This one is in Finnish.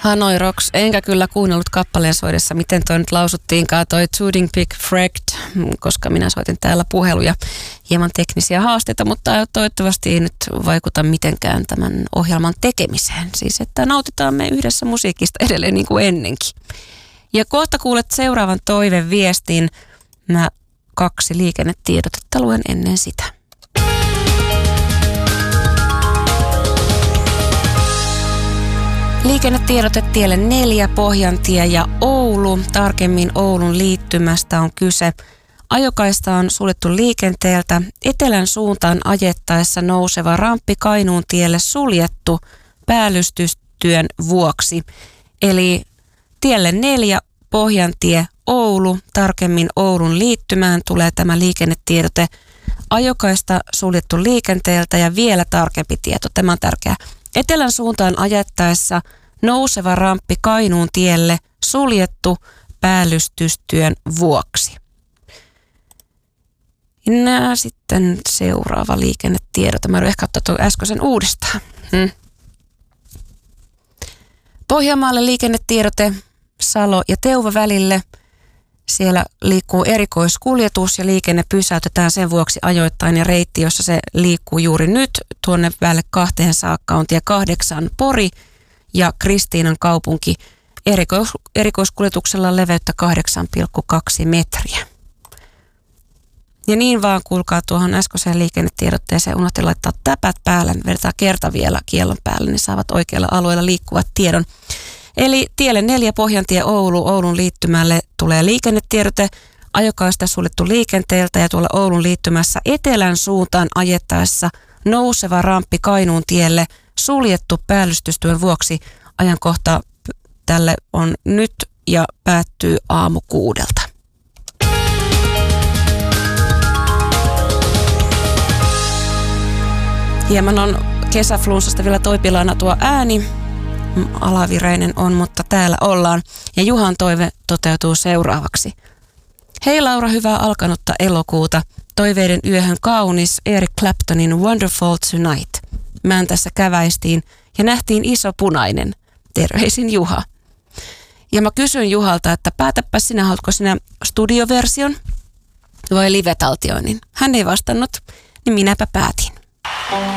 Hanoi Rocks, enkä kyllä kuunnellut kappaleen soidessa, miten toi nyt lausuttiinkaan, toi Tooting Pig Frekt, koska minä soitin täällä puheluja, hieman teknisiä haasteita, mutta toivottavasti ei nyt vaikuta mitenkään tämän ohjelman tekemiseen. Siis, että nautitaan me yhdessä musiikista edelleen niin kuin ennenkin. Ja kohta kuulet seuraavan toiveviestin. Mä 2 liikennetiedotetta luen ennen sitä. Liikennetiedote tielle 4, Pohjantie ja Oulu. Tarkemmin Oulun liittymästä on kyse. Ajokaista on suljettu liikenteeltä. Etelän suuntaan ajettaessa nouseva ramppi Kainuun tielle suljettu päällystystyön vuoksi. Eli tielle 4, Pohjantie, Oulu. Tarkemmin Oulun liittymään tulee tämä liikennetiedote. Ajokaista suljettu liikenteeltä ja vielä tarkempi tieto. Tämä on tärkeää. Etelän suuntaan ajettaessa nouseva ramppi Kainuun tielle suljettu päällystystyön vuoksi. Ja sitten seuraava liikennetiedote. Mä ehkä ottaa tuon äskeisen uudestaan. Pohjanmaalle liikennetiedote Salo ja Teuva välille. Siellä liikkuu erikoiskuljetus ja liikenne pysäytetään sen vuoksi ajoittain ja reitti, jossa se liikkuu juuri nyt tuonne päälle 2 saakka on tie 8 Pori ja Kristiinan kaupunki erikoiskuljetuksella leveyttä 8,2 metriä. Ja niin vaan kuulkaa tuohon äskeiseen liikennetiedotteeseen, unohti laittaa täpät päälle, vedetään kerta vielä kiellon päälle, niin saavat oikealla alueella liikkuvat tiedon. Eli tielle 4 Pohjantie Oulu, Oulun liittymälle tulee liikennetiedote, ajokaista suljettu liikenteeltä ja tuolla Oulun liittymässä etelän suuntaan ajettaessa nouseva ramppi Kainuun tielle suljettu päällystystyön vuoksi. Ajankohta tälle on nyt ja päättyy aamu 6. Hieman on kesäflunssasta vielä toipilana tuo ääni. Alavireinen on, mutta täällä ollaan. Ja Juhan toive toteutuu seuraavaksi. Hei Laura, hyvää alkanutta elokuuta. Toiveiden yöhön kaunis Eric Claptonin Wonderful Tonight. Mä tässä käväistiin ja nähtiin iso punainen. Terveisin Juha. Ja mä kysyin Juhalta, että päätäpä sinä, haluatko sinä studioversion vai live-taltioinnin. Hän ei vastannut, niin minäpä päätin.